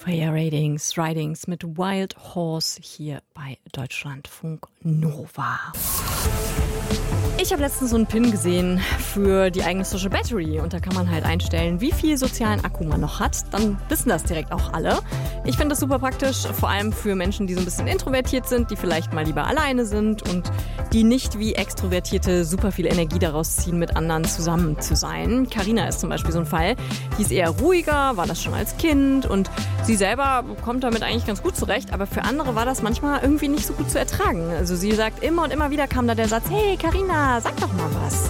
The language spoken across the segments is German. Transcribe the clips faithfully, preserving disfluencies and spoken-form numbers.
Freya Ridings, Ridings mit Wild Horse hier bei Deutschlandfunk Nova. Ich habe letztens so einen Pin gesehen für die eigene Social Battery und da kann man halt einstellen, wie viel sozialen Akku man noch hat. Dann wissen das direkt auch alle. Ich finde das super praktisch, vor allem für Menschen, die so ein bisschen introvertiert sind, die vielleicht mal lieber alleine sind und die nicht wie Extrovertierte super viel Energie daraus ziehen, mit anderen zusammen zu sein. Carina ist zum Beispiel so ein Fall. Die ist eher ruhiger, war das schon als Kind und sie selber kommt damit eigentlich ganz gut zurecht, aber für andere war das manchmal irgendwie nicht so gut zu ertragen. Also sie sagt, immer und immer wieder kam da der Satz, hey Carina, sag doch mal was.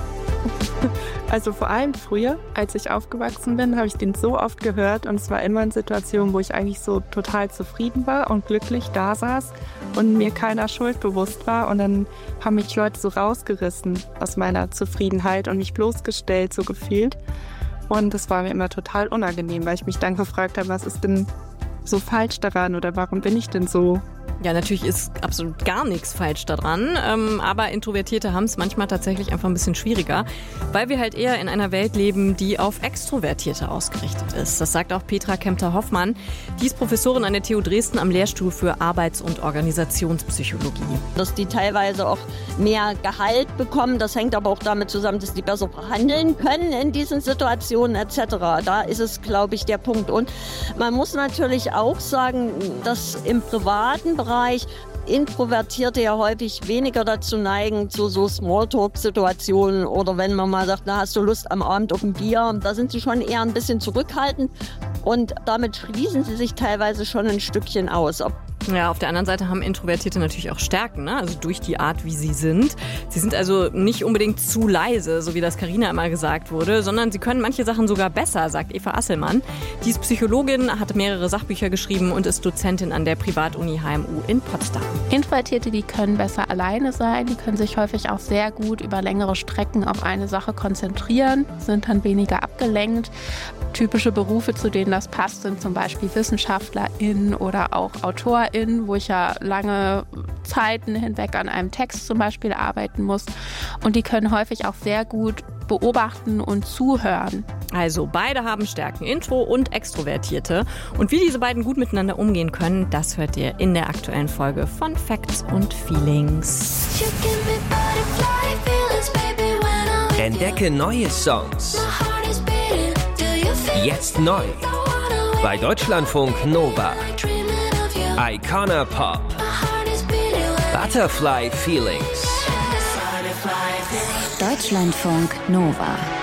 Also vor allem früher, als ich aufgewachsen bin, habe ich den so oft gehört und es war immer in Situationen, wo ich eigentlich so total zufrieden war und glücklich da saß und mir keiner Schuld bewusst war und dann haben mich Leute so rausgerissen aus meiner Zufriedenheit und mich bloßgestellt, so gefühlt. Und das war mir immer total unangenehm, weil ich mich dann gefragt habe, was ist denn so falsch daran oder warum bin ich denn so? Ja, natürlich ist absolut gar nichts falsch daran, ähm, aber Introvertierte haben es manchmal tatsächlich einfach ein bisschen schwieriger, weil wir halt eher in einer Welt leben, die auf Extrovertierte ausgerichtet ist. Das sagt auch Petra Kempter-Hoffmann. Die ist Professorin an der T U Dresden am Lehrstuhl für Arbeits- und Organisationspsychologie. Dass die teilweise auch mehr Gehalt bekommen, das hängt aber auch damit zusammen, dass die besser verhandeln können in diesen Situationen et cetera. Da ist es, glaube ich, der Punkt. Und man muss natürlich auch sagen, dass im privaten Bereich Bereich Introvertierte ja häufig weniger dazu neigen, zu so Smalltalk-Situationen oder wenn man mal sagt, na, hast du Lust am Abend auf ein Bier? Da sind sie schon eher ein bisschen zurückhaltend und damit schließen sie sich teilweise schon ein Stückchen aus. Ob Ja, auf der anderen Seite haben Introvertierte natürlich auch Stärken, ne? Also durch die Art, wie sie sind. Sie sind also nicht unbedingt zu leise, so wie das Carina immer gesagt wurde, sondern sie können manche Sachen sogar besser, sagt Eva Asselmann. Die ist Psychologin, hat mehrere Sachbücher geschrieben und ist Dozentin an der Privatuni H M U in Potsdam. Introvertierte, die können besser alleine sein, die können sich häufig auch sehr gut über längere Strecken auf eine Sache konzentrieren, sind dann weniger abgelenkt. Typische Berufe, zu denen das passt, sind zum Beispiel WissenschaftlerInnen oder auch AutorInnen, wo ich ja lange Zeiten hinweg an einem Text zum Beispiel arbeiten muss. Und die können häufig auch sehr gut beobachten und zuhören. Also beide haben Stärken, Intro und Extrovertierte. Und wie diese beiden gut miteinander umgehen können, das hört ihr in der aktuellen Folge von Facts und Feelings. Entdecke neue Songs. Jetzt neu. Bei Deutschlandfunk Nova. Icona Pop. Butterfly Feelings. Deutschlandfunk Nova.